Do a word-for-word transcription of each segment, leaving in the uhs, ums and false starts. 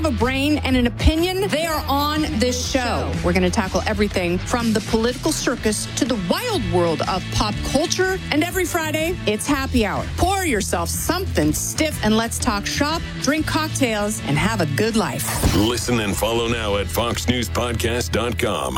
have a brain and an opinion, they are on this show. We're going to tackle everything from the political circus to the wild world of pop culture. And every Friday, it's happy hour. Pour yourself something stiff and let's talk shop, drink cocktails, and have a good life. Listen and follow now at fox news podcast dot com.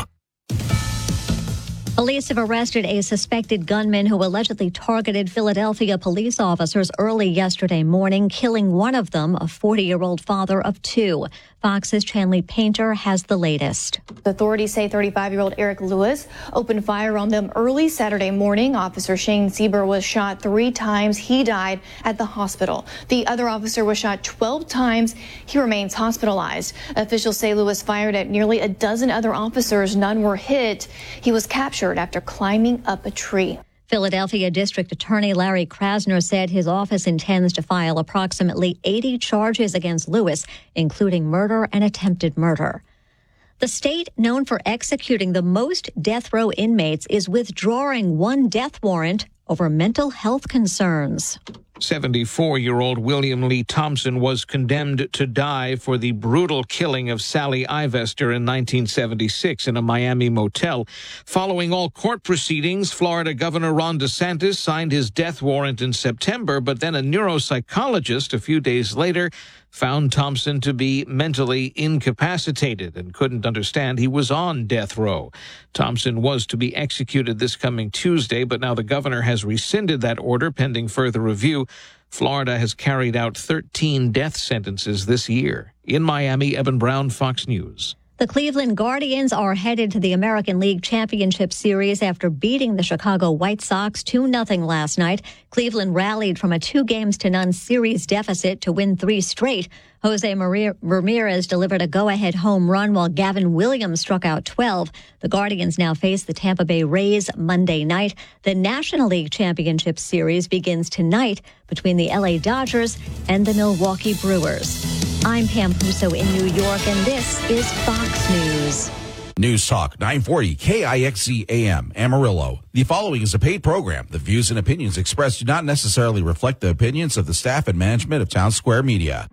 Police have arrested a suspected gunman who allegedly targeted Philadelphia police officers early yesterday morning, killing one of them, a forty-year-old father of two. Fox's Chanley Painter has the latest. Authorities say thirty-five-year-old Eric Lewis opened fire on them early Saturday morning. Officer Shane Sieber was shot three times. He died at the hospital. The other officer was shot twelve times. He remains hospitalized. Officials say Lewis fired at nearly a dozen other officers. None were hit. He was captured after climbing up a tree. Philadelphia District Attorney Larry Krasner said his office intends to file approximately eighty charges against Lewis, including murder and attempted murder. The state known for executing the most death row inmates is withdrawing one death warrant over mental health concerns. seventy-four-year-old William Lee Thompson was condemned to die for the brutal killing of Sally Ivester in nineteen seventy-six in a Miami motel. Following all court proceedings, Florida Governor Ron DeSantis signed his death warrant in September, but then a neuropsychologist a few days later found Thompson to be mentally incapacitated and couldn't understand he was on death row. Thompson was to be executed this coming Tuesday, but now the governor has rescinded that order pending further review. Florida has carried out thirteen death sentences this year. In Miami, Evan Brown, Fox News. The Cleveland Guardians are headed to the American League Championship Series after beating the Chicago White Sox two nothing last night. Cleveland rallied from a two games to none series deficit to win three straight. Jose Maria Ramirez delivered a go-ahead home run while Gavin Williams struck out twelve. The Guardians now face the Tampa Bay Rays Monday night. The National League Championship Series begins tonight between the L A Dodgers and the Milwaukee Brewers. I'm Pam Puso in New York, and this is Fox News. News Talk nine forty K I X Z A M, Amarillo. The following is a paid program. The views and opinions expressed do not necessarily reflect the opinions of the staff and management of Town Square Media.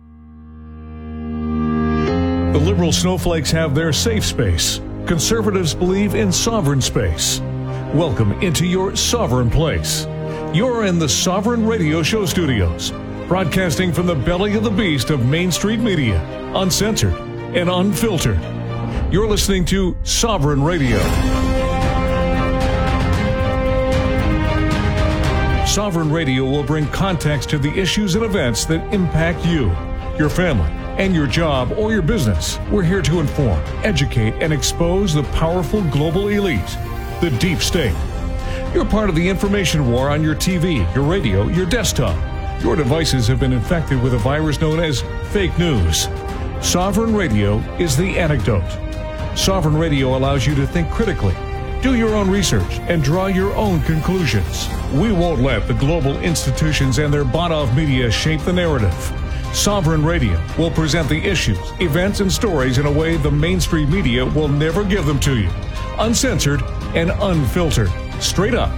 The liberal snowflakes have their safe space. Conservatives believe in sovereign space. Welcome into your sovereign place. You're in the Sovereign Radio Show studios, broadcasting from the belly of the beast of Main Street Media, uncensored and unfiltered. You're listening to Sovereign Radio. Sovereign Radio will bring context to the issues and events that impact you, your family, and your job or your business. We're here to inform, educate, and expose the powerful global elite, the deep state. You're part of the information war on your T V, your radio, your desktop. Your devices have been infected with a virus known as fake news. Sovereign Radio is the antidote. Sovereign Radio allows you to think critically, do your own research, and draw your own conclusions. We won't let the global institutions and their bought-off media shape the narrative. Sovereign Radio will present the issues, events, and stories in a way the mainstream media will never give them to you. Uncensored and unfiltered. Straight up.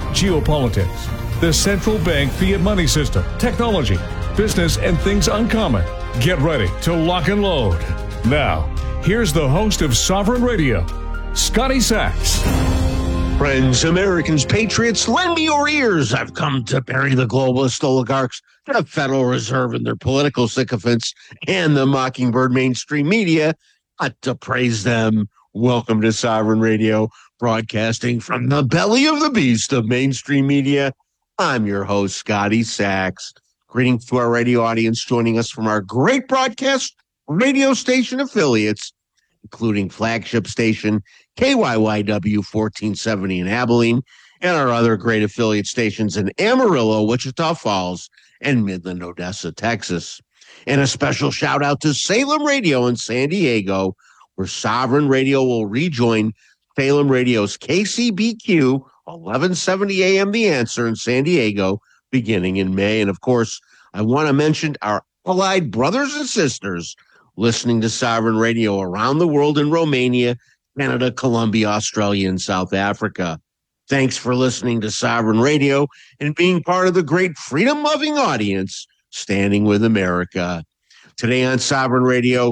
Geopolitics, the central bank fiat money system, technology, business, and things uncommon. Get ready to lock and load. Now, here's the host of Sovereign Radio, Scotty Sachs. Friends, Americans, patriots, lend me your ears. I've come to bury the globalist oligarchs, the Federal Reserve and their political sycophants, and the Mockingbird mainstream media, not to praise them. Welcome to Sovereign Radio, broadcasting from the belly of the beast of mainstream media. I'm your host, Scotty Sachs. Greetings to our radio audience joining us from our great broadcast radio station affiliates, including flagship station K Y Y W fourteen seventy in Abilene, and our other great affiliate stations in Amarillo, Wichita Falls, and Midland, Odessa, Texas. And a special shout out to Salem Radio in San Diego, where Sovereign Radio will rejoin Salem Radio's K C B Q eleven seventy A M The Answer in San Diego beginning in May. And of course, I want to mention our allied brothers and sisters listening to Sovereign Radio around the world in Romania, Canada, Colombia, Australia, and South Africa. Thanks for listening to Sovereign Radio and being part of the great freedom-loving audience standing with America. Today on Sovereign Radio,